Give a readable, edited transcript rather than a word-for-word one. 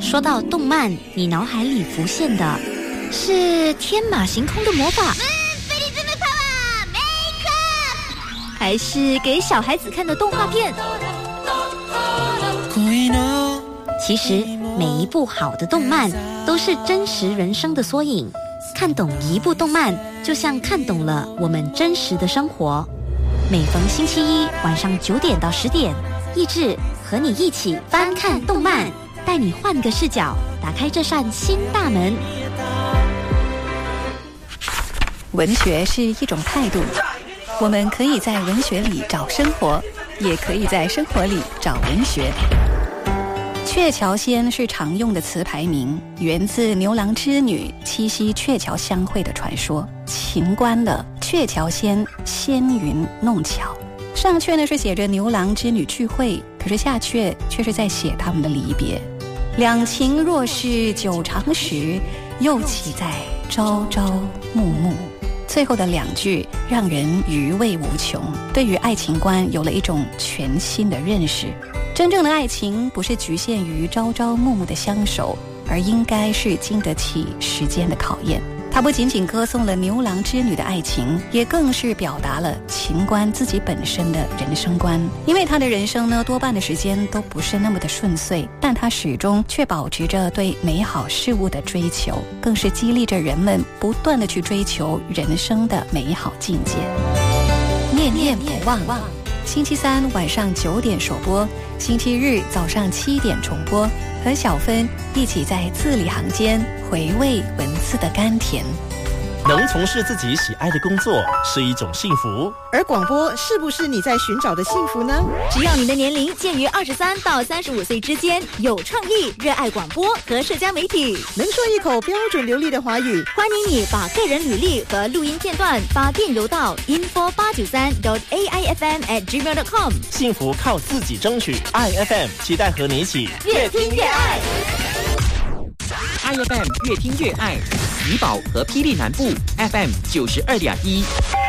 说到动漫，你脑海里浮现的是天马行空的魔法，还是给小孩子看的动画片？其实每一部好的动漫都是真实人生的缩影，看懂一部动漫就像看懂了我们真实的生活。每逢星期一晚上9点到10点，益智和你一起翻看动漫，带你换个视角，打开这扇新大门。 文学是一种态度，我们可以在文学里找生活，也可以在生活里找文学。鹊桥仙是常用的词牌名，源自牛郎织女七夕鹊桥相会的传说。秦观的鹊桥仙，仙云弄巧。上阙呢是写着牛郎织女聚会，可是下阙却是在写他们的离别。两情若是久长时，又岂在朝朝暮暮。最后的2句让人余味无穷，对于爱情观有了一种全新的认识。真正的爱情不是局限于朝朝暮暮的相守，而应该是经得起时间的考验。它不仅仅歌颂了牛郎织女的爱情，也更是表达了秦观自己本身的人生观。因为他的人生呢，多半的时间都不是那么的顺遂，但他始终却保持着对美好事物的追求，更是激励着人们不断的去追求人生的美好境界。念念不忘，星期三晚上9点首播，星期日早上7点重播，和小芬一起在字里行间回味文字的甘甜。 能从事自己喜爱的工作是一种幸福， 而广播是不是你在寻找的幸福呢？ 只要你的年龄介于23到35岁之间，有创意，热爱广播和社交媒体， 能说一口标准流利的华语， 欢迎你把个人履历和录音片段发电邮到 info893.aifm@gmail.com。 幸福靠自己争取。IFM 期待和你一起越听越爱。 IFM 越听越爱，怡保和霹雳南部 FM 92.1。